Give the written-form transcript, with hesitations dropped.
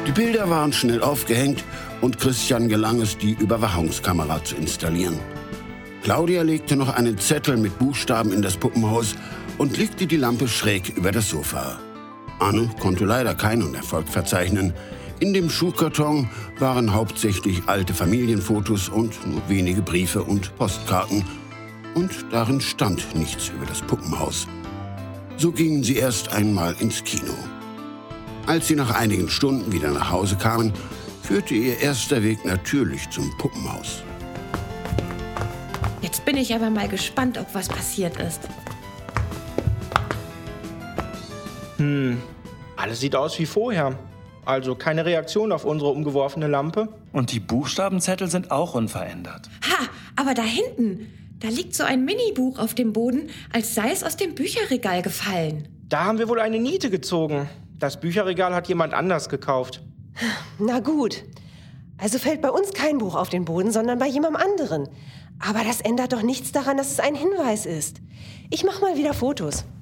Die Bilder waren schnell aufgehängt und Christian gelang es, die Überwachungskamera zu installieren. Claudia legte noch einen Zettel mit Buchstaben in das Puppenhaus und legte die Lampe schräg über das Sofa. Anne konnte leider keinen Erfolg verzeichnen. In dem Schuhkarton waren hauptsächlich alte Familienfotos und nur wenige Briefe und Postkarten. Und darin stand nichts über das Puppenhaus. So gingen sie erst einmal ins Kino. Als sie nach einigen Stunden wieder nach Hause kamen, führte ihr erster Weg natürlich zum Puppenhaus. Jetzt bin ich aber mal gespannt, ob was passiert ist. Alles sieht aus wie vorher. Also keine Reaktion auf unsere umgeworfene Lampe. Und die Buchstabenzettel sind auch unverändert. Ha, aber da hinten, da liegt so ein Minibuch auf dem Boden, als sei es aus dem Bücherregal gefallen. Da haben wir wohl eine Niete gezogen. Das Bücherregal hat jemand anders gekauft. Na gut. Also fällt bei uns kein Buch auf den Boden, sondern bei jemandem anderen. Aber das ändert doch nichts daran, dass es ein Hinweis ist. Ich mach mal wieder Fotos.